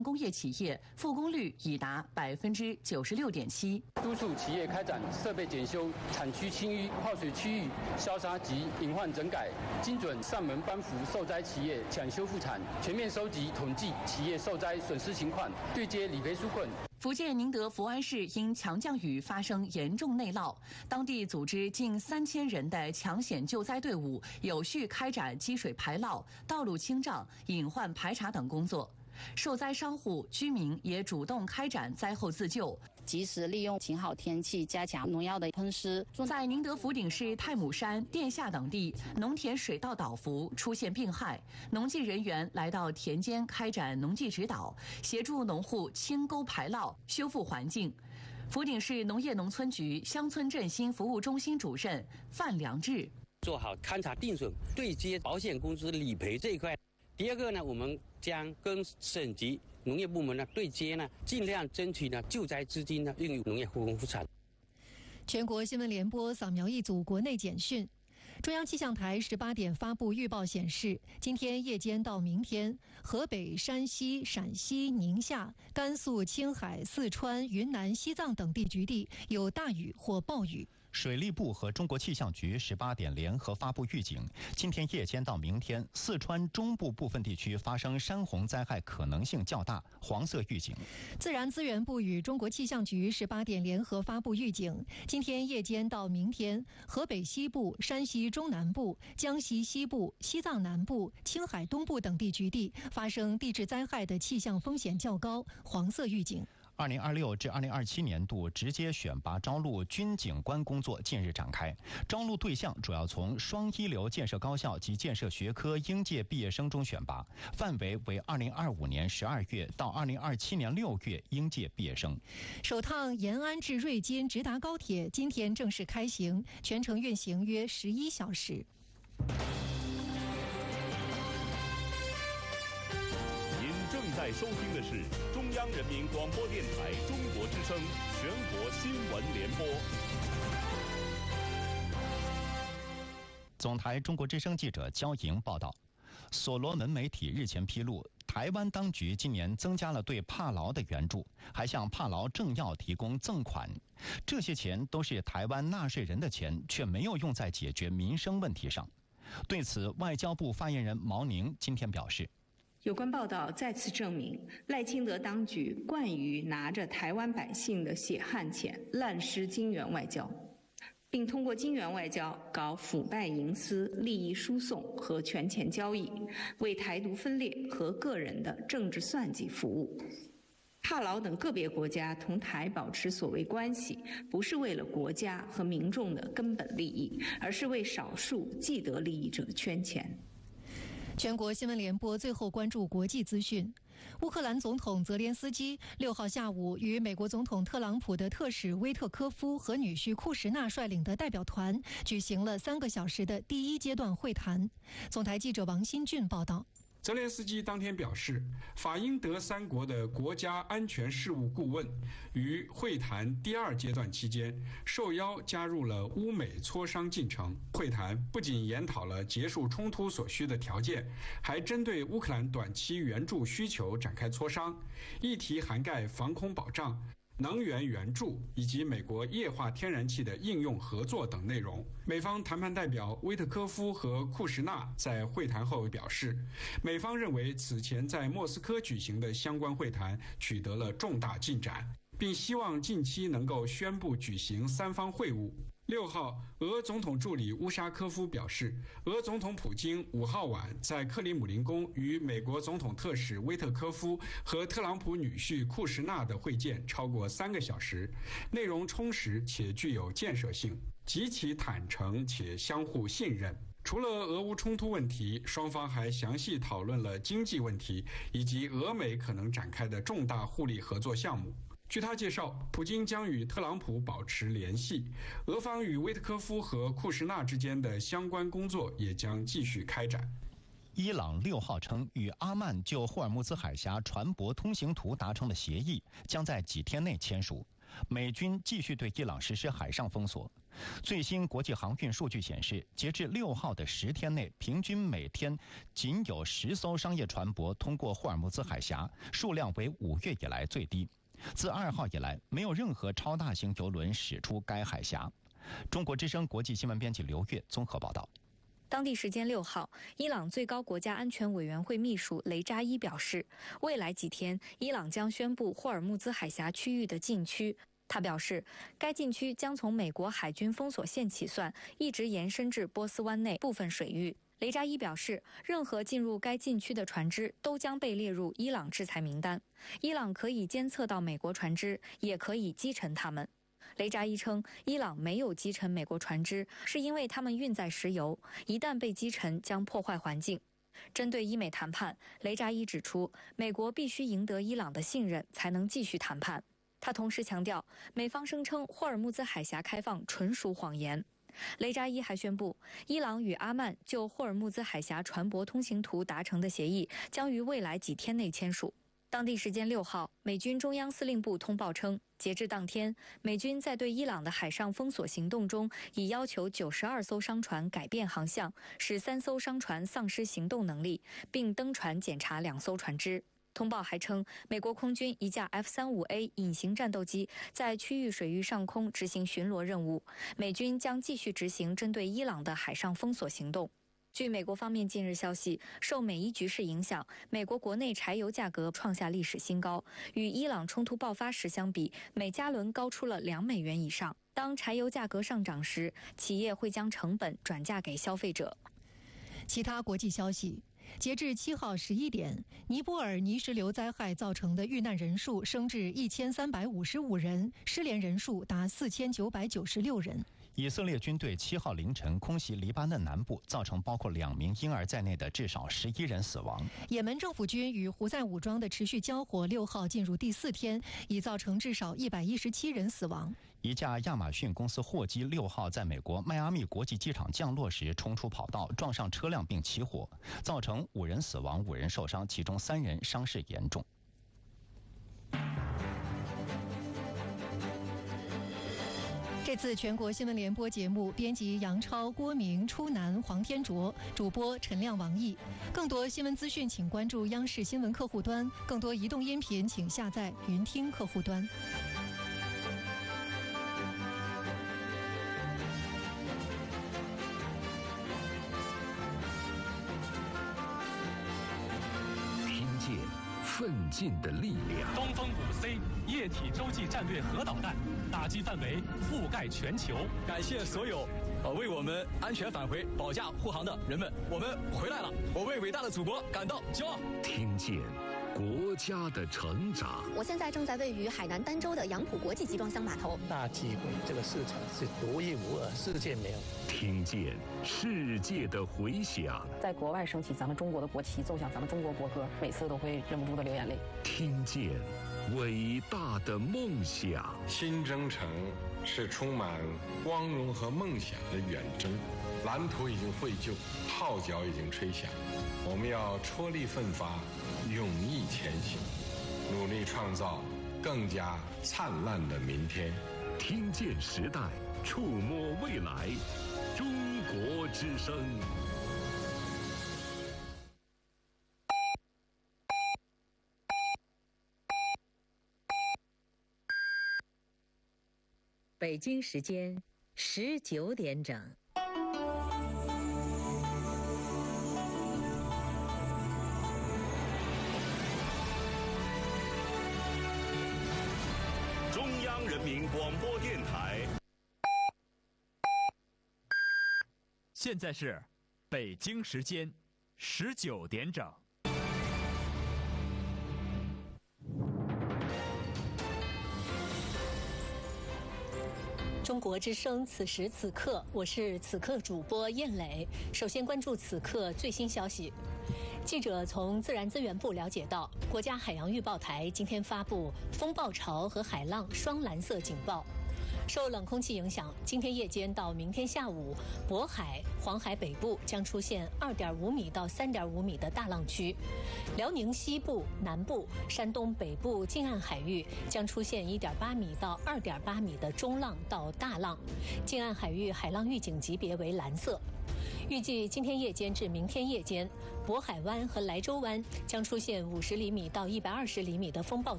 工业企业复工率已达96.7%， 督促企业开展设备检修、产区清淤、泡水区域消杀及隐患整改，精准上门颁服受灾企业抢修复产，全面收集统计企业受灾损失情况，对接理赔纾困。 福建宁德福安市因强降雨发生严重内涝，当地组织近3000人的抢险救灾队伍，有序开展积水排涝、道路清障、隐患排查等工作。受灾商户、居民也主动开展灾后自救， 及时利用晴好天气加强农药的喷施。 在宁德福鼎市太姥山、殿下等地，农田水稻倒伏出现病害，农技人员来到田间开展农技指导，协助农户清沟排涝、修复环境。福鼎市农业农村局乡村振兴服务中心主任范良志做好勘查定损、对接保险公司理赔这一块。第二个呢，我们将跟省级农业部门呢对接呢，尽量争取呢救灾资金呢用于农业复工复产。 全国新闻联播扫描一组国内简讯。中央气象台18点发布预报显示，今天夜间到明天，河北、山西、陕西、宁夏、甘肃、青海、四川、云南、西藏等地局地有大雨或暴雨。 水利部和中国气象局18点联合发布预警，今天夜间到明天，四川中部部分地区发生山洪灾害可能性较大，黄色预警。 自然资源部与中国气象局18点联合发布预警，今天夜间到明天，河北西部、山西中南部、江西西部、西藏南部、青海东部等地局地发生地质灾害的气象风险较高，黄色预警。 2026至2027年度直接选拔招录军警官工作近日展开，招录对象主要从双一流建设高校及建设学科应届毕业生中选拔，范围为2025年12月到2027年6月应届毕业生。 首趟延安至瑞金直达高铁今天正式开行，全程运行约11小时。 正在收听的是中央人民广播电台中国之声全国新闻联播。 总台中国之声记者焦莹报道，所罗门媒体日前披露，台湾当局今年增加了对帕劳的援助，还向帕劳政要提供赠款。这些钱都是台湾纳税人的钱，却没有用在解决民生问题上。对此，外交部发言人毛宁今天表示， 有关报道再次证明，赖清德当局惯于拿着台湾百姓的血汗钱滥施金援外交，并通过金援外交搞腐败营私、利益输送和权钱交易，为台独分裂和个人的政治算计服务。帕劳等个别国家同台保持所谓关系，不是为了国家和民众的根本利益，而是为少数既得利益者圈钱。 全国新闻联播最后关注国际资讯。乌克兰总统泽连斯基6号下午与美国总统特朗普的特使威特科夫和女婿库什纳率领的代表团举行了3个小时的第一阶段会谈。总台记者王新俊报道。 泽连斯基当天表示，法英德3国的国家安全事务顾问于会谈第2阶段期间受邀加入了乌美磋商进程。会谈不仅研讨了结束冲突所需的条件，还针对乌克兰短期援助需求展开磋商，议题涵盖防空保障、能源援助以及美国液化天然气的应用合作等内容。美方谈判代表威特科夫和库什纳在会谈后表示，美方认为此前在莫斯科举行的相关会谈取得了重大进展，并希望近期能够宣布举行3方会晤。6号，俄总统助理乌沙科夫表示，俄总统普京5号晚在克里姆林宫与美国总统特使威特科夫和特朗普女婿库什纳的会见超过3个小时，内容充实且具有建设性，极其坦诚且相互信任。除了俄乌冲突问题，双方还详细讨论了经济问题以及俄美可能展开的重大互利合作项目。据他介绍，普京将与特朗普保持联系，俄方与威特科夫和库什纳之间的相关工作也将继续开展。 伊朗6号称，与阿曼就霍尔木兹海峡船舶通行图达成的协议将在几天内签署。 美军继续对伊朗实施海上封锁。最新国际航运数据显示，截至6号的10天内，平均每天仅有10艘商业船舶通过霍尔木兹海峡，数量为5月以来最低。自2号以来，没有任何超大型邮轮驶出该海峡。中国之声国际新闻编辑刘越综合报道。 当地时间6号，伊朗最高国家安全委员会秘书雷扎伊表示，未来几天，伊朗将宣布霍尔木兹海峡区域的禁区。他表示，该禁区将从美国海军封锁线起算，一直延伸至波斯湾内部分水域。雷扎伊表示，任何进入该禁区的船只都将被列入伊朗制裁名单。伊朗可以监测到美国船只，也可以击沉它们。雷扎伊称，伊朗没有击沉美国船只，是因为它们运载石油，一旦被击沉将破坏环境。针对伊美谈判，雷扎伊指出，美国必须赢得伊朗的信任，才能继续谈判。他同时强调，美方声称霍尔木兹海峡开放纯属谎言。雷扎伊还宣布，伊朗与阿曼就霍尔木兹海峡船舶通行图达成的协议将于未来几天内签署。当地时间6号，美军中央司令部通报称，截至当天，美军在对伊朗的海上封锁行动中，已要求92艘商船改变航向，使3艘商船丧失行动能力，并登船检查2艘船只。通报还称，美国空军一架 F-35A 隐形战斗机在区域水域上空执行巡逻任务，美军将继续执行针对伊朗的海上封锁行动。据美国方面近日消息，受美伊局势影响，美国国内柴油价格创下历史新高，与伊朗冲突爆发时相比，每加仑高出了2美元以上。当柴油价格上涨时，企业会将成本转嫁给消费者。 其他国际消息。截至7号11点，尼泊尔泥石流灾害造成的遇难人数升至1355人，失联人数达4996人。 以色列军队7号凌晨空袭黎巴嫩南部，造成包括2名婴儿在内的至少11人死亡。 也门政府军与胡塞武装的持续交火6号进入第4天，已造成至少117人死亡。 一架亚马逊公司货机6号在美国迈阿密国际机场降落时冲出跑道，撞上车辆并起火，造成5人死亡，5人受伤，其中3人伤势严重。 这次全国新闻联播节目，编辑杨超、郭明、初南、黄天卓，主播陈亮、王毅。更多新闻资讯，请关注央视新闻客户端；更多移动音频，请下载云听客户端。 奋进的力量。 东风5C 液体洲际战略核导弹，打击范围覆盖全球。 感谢所有为我们安全返回、保驾护航的人们，我们回来了，我为伟大的祖国感到骄傲。 听见国家的成长。 我现在正在位于海南儋州的杨浦国际集装箱码头。 大机会，这个市场是独一无二，世界没有。 听见世界的回响。 在国外升起咱们中国的国旗，奏响咱们中国国歌，每次都会忍不住的流眼泪。 听见伟大的梦想。 新征程是充满光荣和梦想的远征，蓝图已经绘就，号角已经吹响，我们要踔厉奋发，勇毅前行，努力创造更加灿烂的明天。 听见时代，触摸未来，中国之声。 北京时间19点整。 中央人民广播电台。 现在是北京时间19点整。 中国之声，此时此刻，我是此刻主播燕磊。首先关注此刻最新消息。记者从自然资源部了解到，国家海洋预报台今天发布风暴潮和海浪双蓝色警报。 受冷空气影响，今天夜间到明天下午，渤海、黄海北部将出现2.5米到3.5米的大浪区，辽宁西部、南部、山东北部近岸海域将出现1.8米到2.8米的中浪到大浪，近岸海域海浪预警级别为蓝色。预计今天夜间至明天夜间，渤海湾和莱州湾将出现50厘米到120厘米的风暴